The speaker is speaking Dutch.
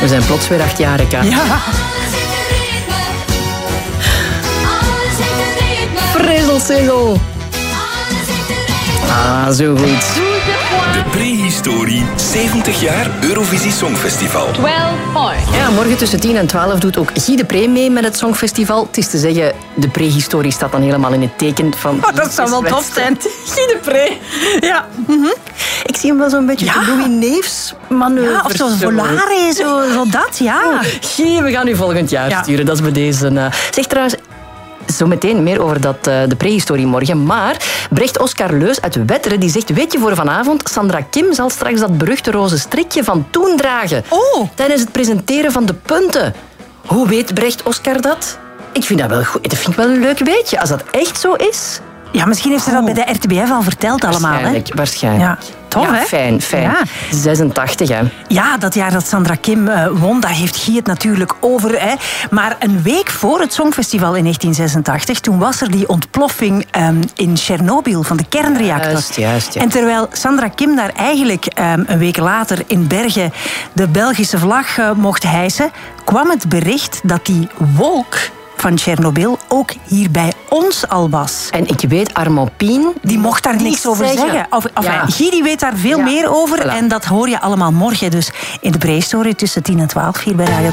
We zijn plots weer 8 jaar, Ka. Ja. Vrezel. Ah, zo goed. De prehistorie 70 jaar Eurovisie Songfestival. 12 points. Ja, morgen tussen 10 en 12 doet ook Guy de Pre mee met het Songfestival. Het is te zeggen, de prehistorie staat dan helemaal in het teken van... Oh, dat zou wel tof zijn. Guy de Pre. Ja. Ik zie hem wel zo'n beetje de Louis Neefs manoeuvre. Ja, of zo'n volare, zo dat, ja. Guy, we gaan u volgend jaar sturen. Dat is bij deze... Zeg trouwens... Zometeen meer over de prehistorie morgen. Maar Brecht Oscar Leus uit Wetteren die zegt... Weet je voor vanavond, Sandra Kim zal straks dat beruchte roze strikje van toen dragen. Oh. Tijdens het presenteren van de punten. Hoe weet Brecht Oscar dat? Ik vind dat wel goed. Dat vind ik wel een leuk weetje. Als dat echt zo is... Ja, misschien heeft ze dat bij de RTBF al verteld allemaal. Waarschijnlijk. Ja, tof, hè? Fijn. Ja. 86, hè. Ja, dat jaar dat Sandra Kim won, daar heeft Guy het natuurlijk over. Hè. Maar een week voor het Songfestival in 1986, toen was er die ontploffing in Tsjernobyl van de kernreactor. Juist. En terwijl Sandra Kim daar eigenlijk een week later in Bergen de Belgische vlag mocht hijsen, kwam het bericht dat die wolk van Tsjernobyl ook hier bij ons al was. En ik weet, Armand Pien... Die mocht daar niks over zeggen. Guy die weet daar veel meer over. Voilà. En dat hoor je allemaal morgen dus in de prehistorie tussen 10 en 12 hier bij Radio